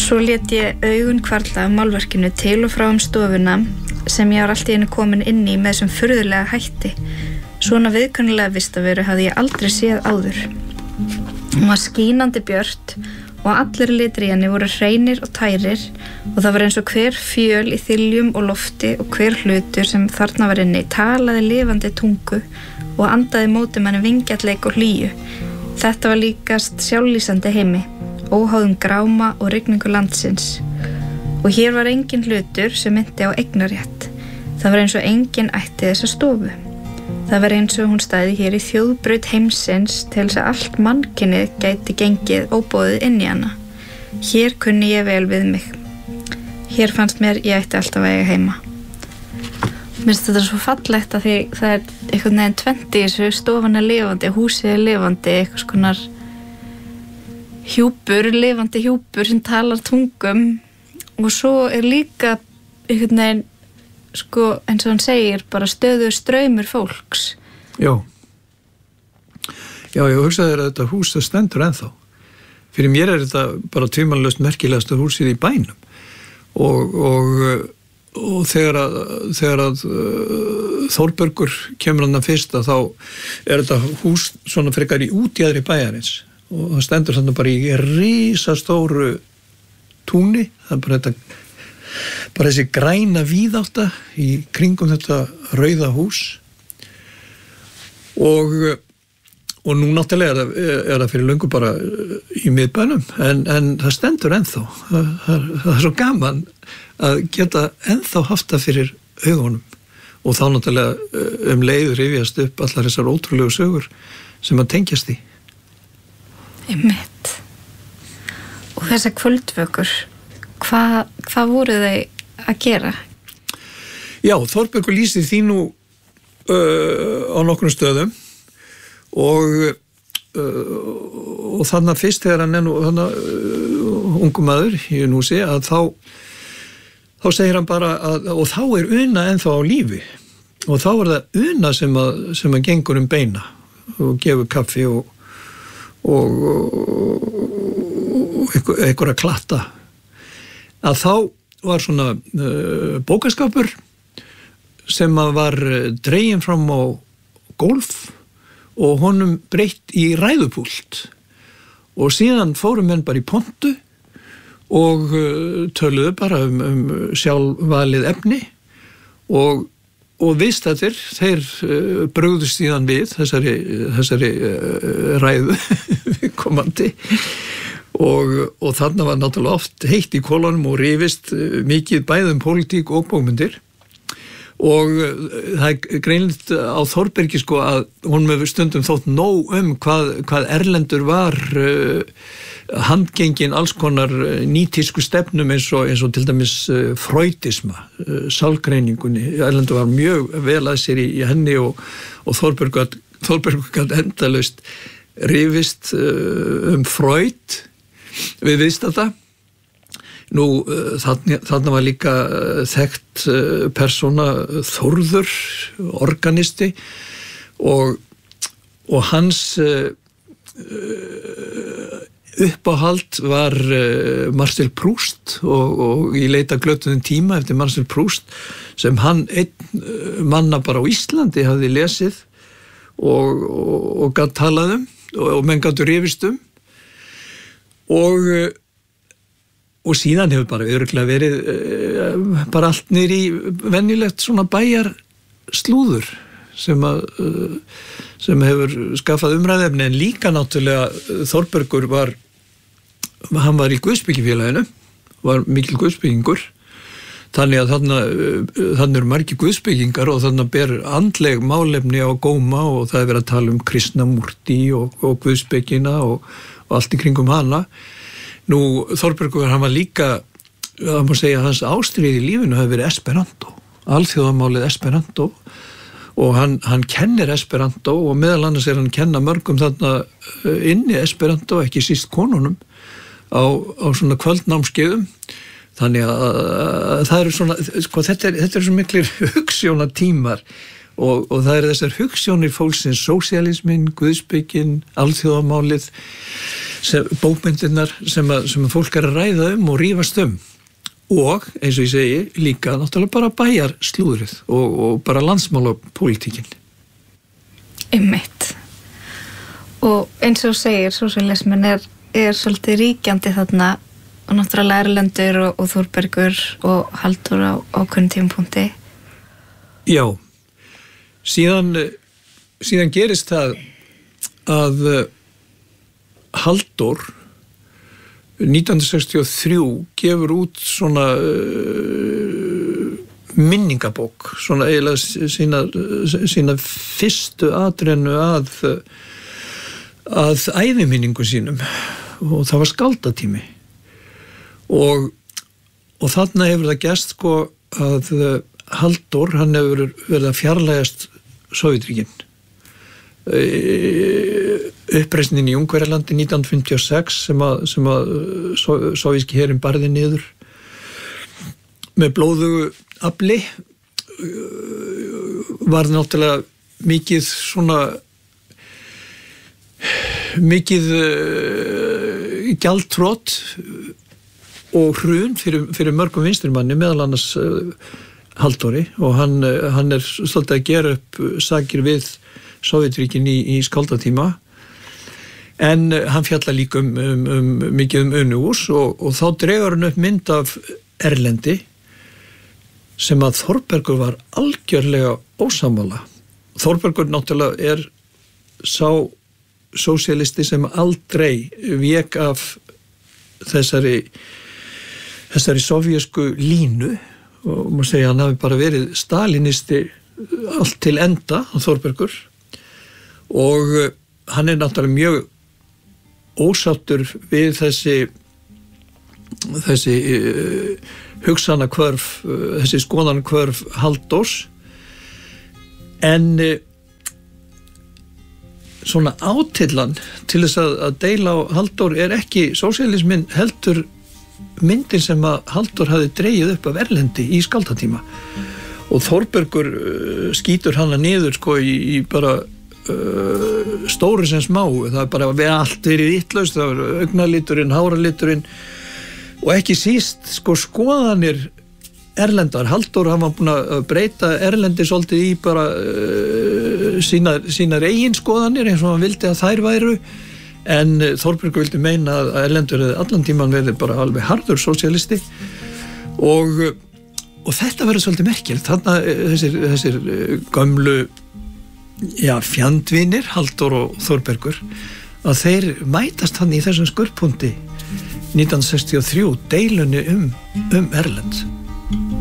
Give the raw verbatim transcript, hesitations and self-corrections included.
Svo lét ég augun hvarfla af málverkinu til og frá um stofuna sem ég var allt í einu komin inn í með þessum furðulega hætti. Svona viðkunnulega vistaveru hafði ég aldrei séð áður. Hún var skínandi björt og allir litir í henni voru hreinir og tærir og það var eins og hver fjöl í þiljum og lofti og hver hlutur sem þarna var inni talaði lifandi tungu og andaði móti manni vingjarleik og hlýju. Þetta var líkast sjálflýsandi heimi, óháðum gráma og rigningu landsins. Og hér var engin hlutur sem myndi á eignarétt. Það var eins og engin ætti þessa stofu. Það var eins og hún stæði hér í þjóðbraut heimsins til þess að allt mannkynið gæti gengið óboðið inn í hana. Hér kunni ég vel við mig. Hér fannst mér ég ætti alltaf að eiga heima. Mér finnst þetta svo fallegt að því það er einhvern veginn tvennt í þessu, stofan er lifandi, húsið er lifandi, eitthvað skonar hjúpur, lifandi hjúpur sem talar tungum og svo er líka einhvern veginn sko eins og hann segir bara stöður straumur fólks. Já. Já, ég hugsaði þér að þetta hús það stendur ennþá. Fyrir mér er þetta bara tvímælalaust merkilegasta húsið í bænum og, og, og þegar að, þegar að uh, Þórbergur kemur hann að fyrsta þá er þetta hús svona frekar í útjaðri bæjarins og það stendur þannig bara í risastóru túni, það er bara þetta bara þessi græna víðátta í kringum þetta rauða hús og og nú náttúrulega er það, er það fyrir löngu bara í miðbænum en, en það stendur ennþá það, það, það er svo gaman að geta ennþá haft það fyrir augunum og þá náttúrulega um leið rifjast upp allar þessar ótrúlegu sögur sem að tengjast í. Einmitt. Og þessar kvöldvökur Hvað, hvað voru þau að gera? Já, Þórbergur lýsir því nú uh, á nokkrum stöðum og, uh, og þannig að fyrst þegar hann er nú þannig uh, ungum maður í núsi að þá þá segir hann bara að og þá er Una ennþá á lífi og þá er það Una sem að, sem að gengur um beina og gefur kaffi og og, og einhver að klatta að þá var svona uh, bókaskapur sem að var dreginn fram á gólf og honum breytt í ræðupúlt og síðan fóru menn bara í pontu og uh, töluðu bara um, um sjálfvalið efni og, og viðstættir þeir uh, brugðust síðan við þessari, þessari uh, ræðu komandi Og, og þarna var náttúrulega oft heitt í kolonum og rifist mikið bæðum pólitík og bókmyndir og það er greinilegt á Þórbergi sko að hún með stundum þótt nóg um hvað, hvað erlendur var uh, handgengin alls konar nýtísku stefnum eins og, eins og til dæmis uh, freudisma, uh, sálgreiningunni. Erlendur var mjög vel að sér í, í henni og, og Þórbergur Þórbergur gat endalaust rifist uh, um Freud við viðst þetta. Nú, þannig, þannig var líka þekkt persóna Þórður, organisti og, og hans uppáhald var Marcel Proust og, og í leita glötuðum tíma eftir Marcel Proust sem hann einn manna bara á Íslandi hafði lesið og, og, og gat talað um og, og menn gátu rifist um og og síðan hefur bara örugglega verið uh, bara allt niður í venjulegt svona bæjar slúður sem að uh, sem hefur skaffað umræðefni en líka náttúrulega Þórbergur var hann var í Guðsbyggifélaginu var mikil guðsbyggingur þannig að þarna, þarna eru margir guðsbyggingar og þarna ber andleg málefni á góma og það er verið að tala um Krishnamurti og, og guðsbyggina og og allt í kringum hana. Nú, Þórbergur, hann var líka, það má segja, hans ástríð í lífinu hefur verið Esperanto, alþjóðamálið Esperanto og hann, hann kennir Esperanto og meðal annars er hann kenna mörgum þarna inni Esperanto, ekki síst konunum, á, á svona kvöldnámskeiðum. Þannig að, að það eru svona, sko, þetta er, þetta er svo miklir hugsjónatímar og, og það er þessar hugsjónir fólksins, sósíalismin, guðspekin, alþjóðamálið, sem, bókmyndirnar sem að, sem að fólk er að ræða um og rífast um. Og, eins og ég segi, líka náttúrulega bara bæjar slúðrið og, og bara landsmálapólitíkin. Einmitt. Og eins og segir, sósíalismin er, er svolítið ríkjandi þarna og náttúrulega Erlendur og, og Þórbergur og Halldór á ákveðnum tímapunkti. Já, síðan, síðan gerist það að Halldór nítján hundruð sextíu og þrjú gefur út svona uh, minningabók, svona eiginlega sína, sína fyrstu atrennu að, að æviminningu sínum og það var skáldatími. Og, og þarna hefur það gerst sko að Halldór, hann hefur verið að fjarlægast Sovétríkin. Uppreisnin í Ungverjalandi nítján hundruð fimmtíu og sex sem að, sem að sovéski herinn barði niður með blóðugu afli var náttúrulega mikið svona mikið uh, gjaldtrót og hrun fyrir, fyrir mörgum vinstrimanni, meðal annars uh, Halldóri, og hann, uh, hann er svolítið að gera upp sakir við Sovétríkin í, í skáldatíma, en uh, hann fjallar líka um, um, um mikið um Unuhús og, og þá dregur hann upp mynd af Erlendi sem að Þórbergur var algjörlega ósammála. Þórbergur náttúrulega er sá sósíalisti sem aldrei vék af þessari þessari sovjesku línu og maður segja hann hafi bara verið stalinisti allt til enda, Þórbergur, og hann er náttúrulega mjög ósáttur við þessi þessi uh, hugsanakvörf, uh, þessi skoðanakvörf Halldórs, en uh, svona átillan til þess að, að deila á Halldór er ekki sósíalismin, heldur myndin sem að Halldór hafi dregið upp af Erlendi í skáldatíma. Og Þórbergur uh, skýtur hana niður sko í, í bara uh, stóru sem smá. Það er bara við allt verið ítlaust, það var augnaliturinn, háraliturinn og ekki síst sko skoðanir Erlendar. Halldór hann var búin að breyta Erlendi svolítið í bara uh, sínar, sínar eigin skoðanir eins og hann vildi að þær væru, en Þórbergur vildi meina að Erlendur hefði allan tíman verið bara alveg harður sósíalisti og, og þetta verður svolítið merkilegt. Þarna þessir, þessir gömlu já, fjandvinir Halldór og Þórbergur, að þeir mætast hann í þessum skurðpunkti nítján hundruð sextíu og þrjú, deilunni um, um Erlend.